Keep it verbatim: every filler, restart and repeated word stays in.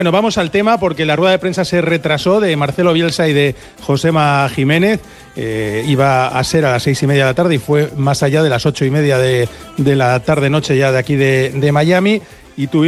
Bueno, vamos al tema porque la rueda de prensa se retrasó de Marcelo Bielsa y de Josema Jiménez. Eh, iba a ser a las seis y media de la tarde y fue más allá de las ocho y media de, de la tarde-noche ya de aquí de, de Miami. Y tuvimos